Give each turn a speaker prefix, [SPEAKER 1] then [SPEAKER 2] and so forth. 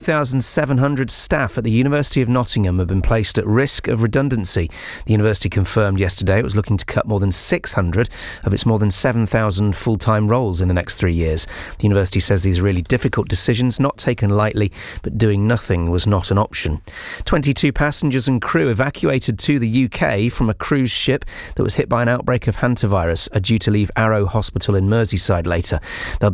[SPEAKER 1] 2,700 staff at the University of Nottingham have been placed at risk of redundancy. The university confirmed yesterday it was looking to cut more than 600 of its more than 7,000 full-time roles in the next 3 years. The university says these are really difficult decisions, not taken lightly, but doing nothing was not an option. 22 passengers and crew evacuated to the UK from a cruise ship that was hit by an outbreak of hantavirus are due to leave Arrow Hospital in Merseyside later. They'll